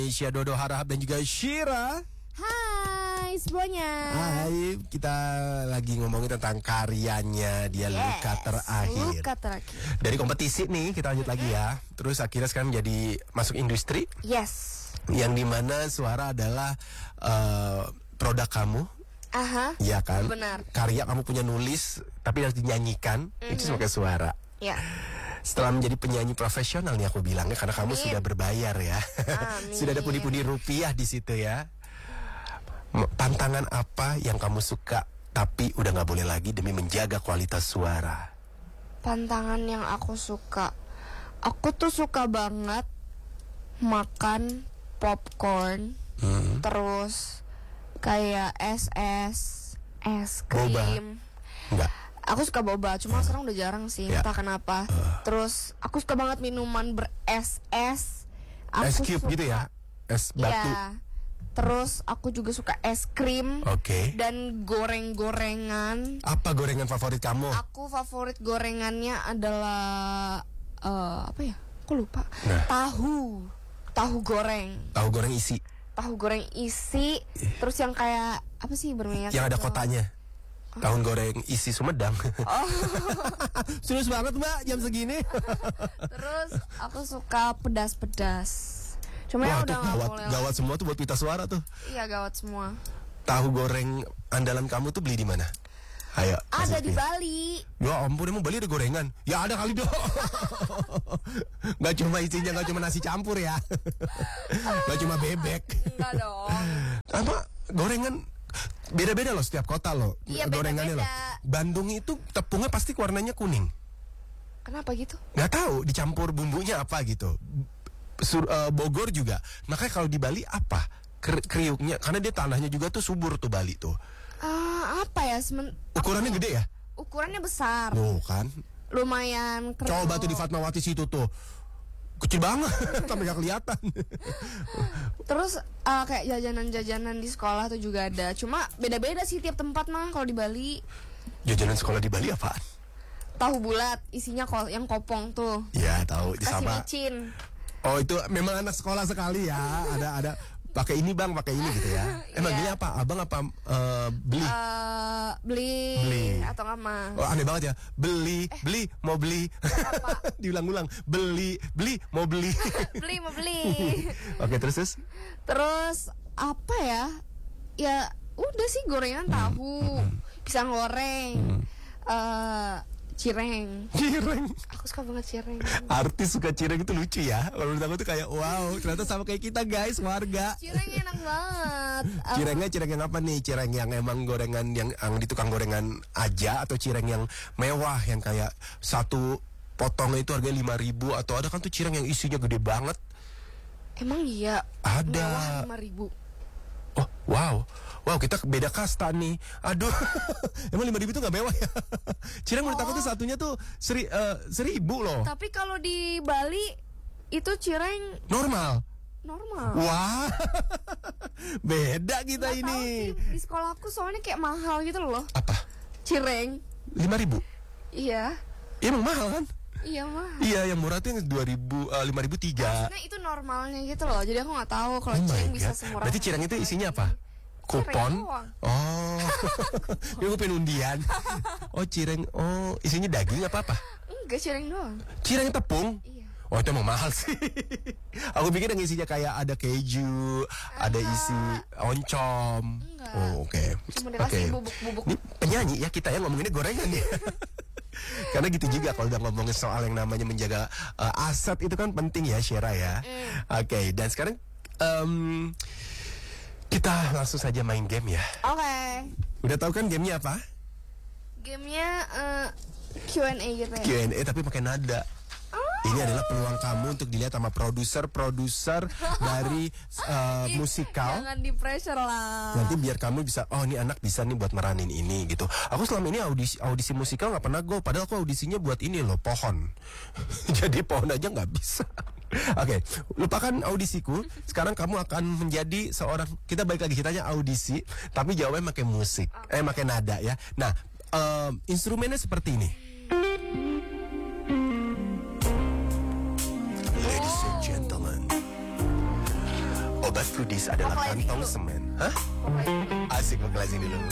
Indonesia, Dodo Harahap dan juga Shira. Hai semuanya. Hai, kita lagi ngomongin tentang karyanya dia, Luka Terakhir. Luka Terakhir. Dari kompetisi nih kita lanjut lagi ya. Terus akhirnya sekarang jadi masuk industri. Yes. Yang dimana suara adalah produk kamu. Aha. Iya kan? Benar. Karya kamu punya nulis tapi harus dinyanyikan. Itu sebagai suara. Ya. Setelah menjadi penyanyi profesional nih aku bilangnya, karena kamu Amin. sudah berbayar ya. Amin. Sudah ada pundi-pundi rupiah di situ ya. Tantangan apa yang kamu suka tapi udah nggak boleh lagi demi menjaga kualitas suara? Pantangan yang aku suka. Aku tuh suka banget makan popcorn. Terus kayak es Boba. krim. Enggak. Aku suka boba, cuma sekarang udah jarang sih, Ya. entah kenapa. Terus aku suka banget minuman beres-es. Es cube gitu ya? Es batu. Iya. Terus aku juga suka es krim. Oke. Dan goreng-gorengan. Apa gorengan favorit kamu? Aku favorit gorengannya adalah apa ya? Aku lupa. Nah. Tahu goreng. Tahu goreng isi. Tahu goreng isi. Terus yang kayak apa sih berminyak? Yang ada itu? kotanya. Tahun goreng isi Sumedang. Serius banget mbak jam segini. Terus aku suka pedas-pedas. Cuma ya Wah udah tuh nggak gawat, boleh. gawat semua tuh buat pita suara tuh. Iya gawat semua. Tahu goreng andalan kamu tuh beli di mana? Ayo. Ada kasih di tahu. Bali. Ya ampun, emang Bali ada gorengan? Ya ada kali dong. Gak cuma isinya, gak cuma nasi campur ya. Gak cuma bebek. Enggak dong. Apa gorengan beda-beda loh setiap kota loh. Iya, gorengannya loh. beda-beda. Bandung itu tepungnya pasti warnanya kuning. Kenapa gitu? Gak tahu dicampur bumbunya apa gitu. Bogor juga. Makanya kalau di Bali apa? Kriuknya, karena dia tanahnya juga tuh subur tuh Bali tuh. Apa ya? Ukurannya gede ya? Ukurannya besar. Tuh kan. Lumayan keren. Coba tuh di Fatmawati situ tuh. Kecil banget, tapi gak kelihatan. Terus kayak jajanan-jajanan di sekolah tuh juga ada. Cuma beda-beda sih tiap tempat mah kalau di Bali. Jajanan sekolah di Bali apaan? Tahu bulat, isinya yang kopong tuh. Ya tahu di Kasih sama. micin. Oh itu memang anak sekolah sekali ya. Ada pakai ini bang, pakai ini gitu ya. Manggilnya apa? Abang apa beli? Beli atau nggak mah? Oh aneh banget ya. Beli mau beli. Diulang-ulang. Beli mau beli. Beli mau beli. Oke terus. Terus apa ya? Ya udah sih gorengan tahu, pisang goreng, cireng. Aku suka banget cireng. Artis suka cireng itu lucu ya. Kalau menurut aku tuh kayak wow, ternyata sama kayak kita guys, warga. Cireng enak banget. Cirengnya cireng yang apa nih? Cireng yang emang gorengan yang di tukang gorengan aja, atau cireng yang mewah yang kayak satu potongnya itu harganya 5.000, atau ada kan tuh cireng yang isinya gede banget. Emang iya. Ada. Mewah 5.000. Oh wow kita beda kasta nih. Aduh. Emang 5.000 itu gak mewah ya? Cireng menurut aku tuh satunya tuh 1.000 loh. Tapi kalau di Bali itu cireng Normal. Wah. Beda kita Nggak tahu ini. sih, di sekolahku soalnya kayak mahal gitu loh. Apa? Cireng. 5.000? Iya. Ya, emang mahal kan? Iya mahal. Iya, yang murah tuh yang 5.003. Maksudnya itu normalnya gitu loh. Jadi aku nggak tahu kalau Oh my cireng bisa God. semurah. Berarti cireng itu isinya apa? Kupon? doang. Oh. Ya gue pengen undian. Oh, cireng. Oh, isinya daging apa-apa? Enggak, cireng doang. Cireng tepung? Iya. Oh, itu emang mahal sih. Aku pikir yang isinya kayak ada keju, ada isi oncom. Enggak. Oh, oke. Cuma dikasih Oke. bubuk-bubuk. Ini penyanyi ya kita ya ngomonginnya gorengan ya. Karena gitu juga kalau udah ngomongin soal yang namanya menjaga aset itu kan penting ya, Shira ya. Oke, dan sekarang kita langsung saja main game ya. Oke. Udah tahu kan gamenya apa? Gamenya Q&A gitu ya. Q&A tapi pakai nada. Ini adalah peluang kamu untuk dilihat sama produser dari musikal. Jangan di pressure lah. Nanti biar kamu bisa, oh ini anak bisa nih buat meranin ini gitu. Aku selama ini audisi musikal nggak pernah go, padahal aku audisinya buat ini loh, pohon. Jadi pohon aja nggak bisa. Oke, lupakan audisiku. Sekarang kamu akan menjadi seorang, kita balik lagi kitanya audisi, tapi jawabnya pakai musik, pakai nada ya. Nah, instrumennya seperti ini. Ladies and gentlemen, Obat Foodies adalah Vocalizing kantong dulu. semen. Hah? Asik vocalizing dulu.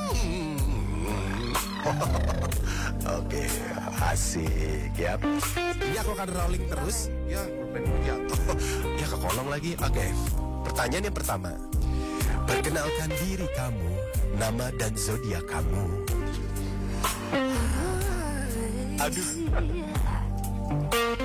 Oke, asik ya. Ini aku akan rolling terus. Ya, pulpen jatuh. Ya kekolong lagi. Oke. Pertanyaan yang pertama. Perkenalkan diri kamu, nama dan zodiak kamu. Aduh.